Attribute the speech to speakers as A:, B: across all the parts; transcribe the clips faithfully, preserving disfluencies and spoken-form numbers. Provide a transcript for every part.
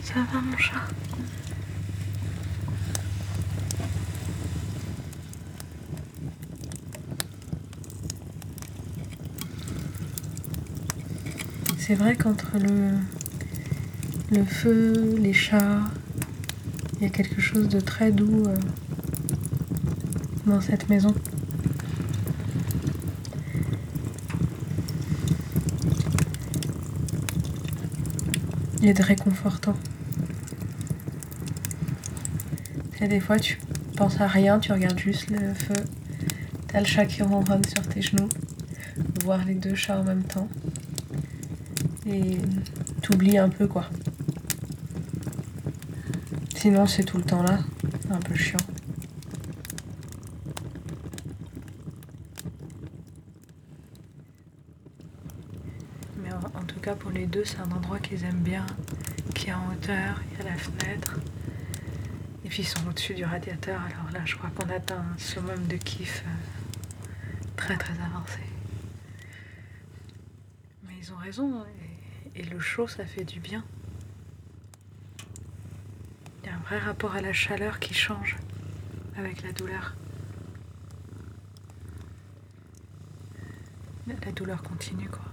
A: Ça va mon chat? C'est vrai qu'entre le, le feu, les chats, il y a quelque chose de très doux euh, dans cette maison. Et de réconfortant. Et des fois tu penses à rien, tu regardes juste le feu, t'as le chat qui ronronne sur tes genoux, voir les deux chats en même temps. Et t'oublies un peu quoi. Sinon c'est tout le temps là, un peu chiant. Mais en, en tout cas pour les deux c'est un endroit qu'ils aiment bien, qui est en hauteur, il y a la fenêtre. Et puis ils sont au-dessus du radiateur, alors là je crois qu'on atteint un summum de kiff euh, très très avancé. Mais ils ont raison, hein, et, et le chaud ça fait du bien. Il y a un vrai rapport à la chaleur qui change avec la douleur. La douleur continue quoi.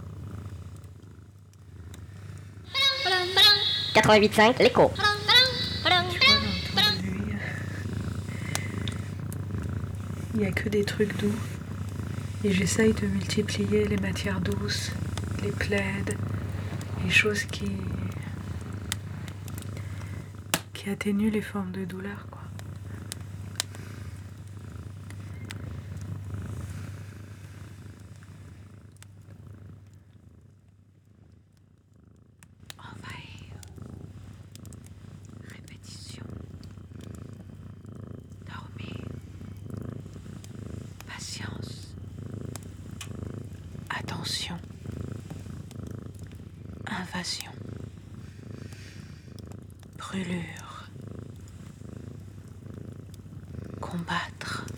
B: quatre-vingt-huit virgule cinq, l'écho.
A: Tu vois, dans le temps de nuit, il n'y a que des trucs doux. Et j'essaye de multiplier les matières douces, les plaids, les choses qui, qui atténuent les formes de douleur, quoi. Envahir. Répétition. Dormir. Patience. Attention. Invasion. Brûlure. Combattre.